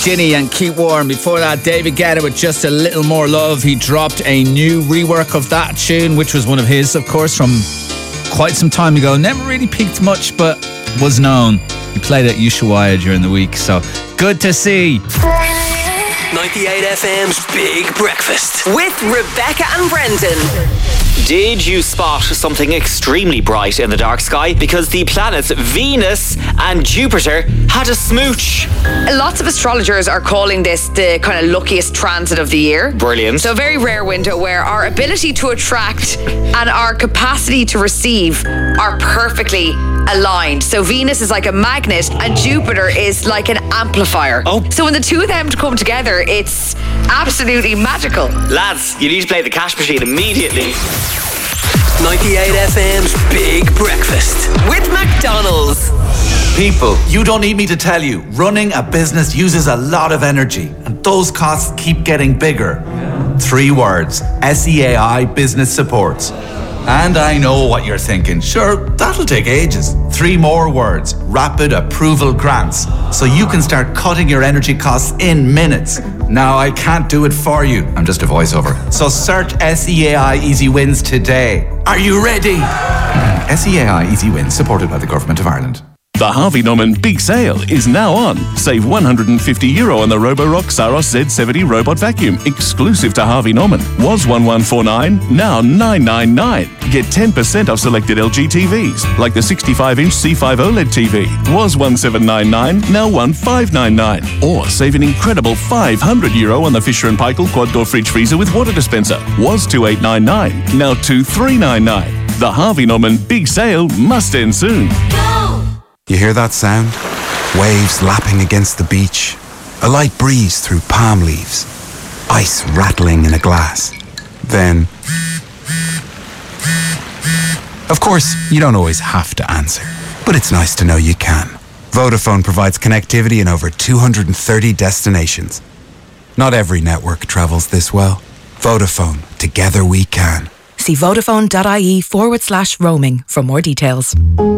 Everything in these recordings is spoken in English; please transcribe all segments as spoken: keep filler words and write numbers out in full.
Ginny and Keep Warm. Before that, David Guetta with Just a Little More Love. He dropped a new rework of that tune, which was one of his, of course, from quite some time ago. Never really peaked much, but was known. He played at Ushuaia during the week, so good to see. ninety-eight F M's Big Breakfast with Rebecca and Brendan. Did you spot something extremely bright in the dark sky? Because the planets Venus and Jupiter had a smooch. Lots of astrologers are calling this the kind of luckiest transit of the year. Brilliant. So a very rare window where our ability to attract and our capacity to receive are perfectly aligned. So Venus is like a magnet and Jupiter is like an amplifier. Oh. So when the two of them come together, it's absolutely magical. Lads, you need to play the cash machine immediately. ninety-eight F M's Big Breakfast with McDonald's. People, you don't need me to tell you, running a business uses a lot of energy and those costs keep getting bigger. Three words, S E A I Business Supports. And I know what you're thinking. Sure, that'll take ages. Three more words, Rapid Approval Grants. So you can start cutting your energy costs in minutes. Now, I can't do it for you. I'm just a voiceover. So search S E A I Easy Wins today. Are you ready? S E A I Easy Wins, supported by the Government of Ireland. The Harvey Norman Big Sale is now on. Save one hundred fifty euro on the Roborock Saros Z seventy robot vacuum, exclusive to Harvey Norman. Was one one four nine, now nine nine nine. Get ten percent off selected L G T Vs, like the sixty-five inch C five OLED T V. Was one seven nine nine, now one five nine nine. Or save an incredible five hundred euro on the Fisher and Paykel quad door fridge freezer with water dispenser. Was two eight nine nine, now two three nine nine. The Harvey Norman Big Sale must end soon. You hear that sound? Waves lapping against the beach. A light breeze through palm leaves. Ice rattling in a glass. Then... Of course, you don't always have to answer. But it's nice to know you can. Vodafone provides connectivity in over two hundred thirty destinations. Not every network travels this well. Vodafone. Together we can. See vodafone.ie forward slash roaming for more details.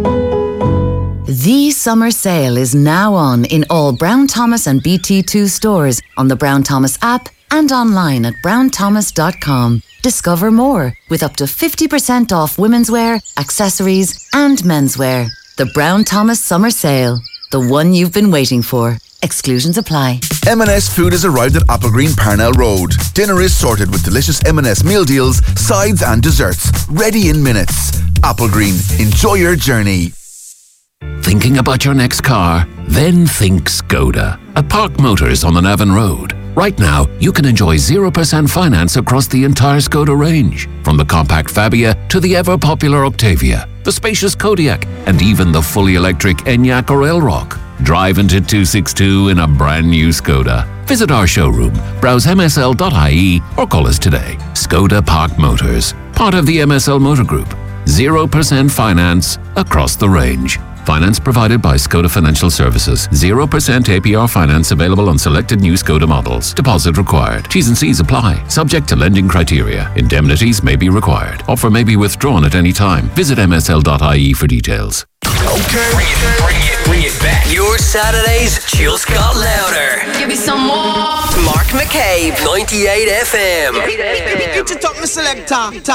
The summer sale is now on in all Brown Thomas and B T two stores, on the Brown Thomas app and online at brown thomas dot com. Discover more with up to fifty percent off women's wear, accessories and menswear. The Brown Thomas Summer Sale. The one you've been waiting for. Exclusions apply. M and S Food has arrived at Applegreen Parnell Road. Dinner is sorted with delicious M and S meal deals, sides and desserts. Ready in minutes. Applegreen. Enjoy your journey. Thinking about your next car? Then think Skoda. At Park Motors on the Navan Road. Right now, you can enjoy zero percent finance across the entire Skoda range. From the compact Fabia to the ever-popular Octavia, the spacious Kodiaq, and even the fully electric Enyaq or Elrock. Drive into two sixty-two in a brand new Skoda. Visit our showroom, browse m s l dot i e or call us today. Skoda Park Motors, part of the M S L Motor Group. zero percent finance across the range. Finance provided by Skoda Financial Services. zero percent A P R finance available on selected new Skoda models. Deposit required. T's and C's apply. Subject to lending criteria. Indemnities may be required. Offer may be withdrawn at any time. Visit m s l dot i e for details. Okay. Bring it, bring it, bring it back. Your Saturdays just got louder. Give me some more. Mark McCabe, ninety-eight F M. Get it up, my selector.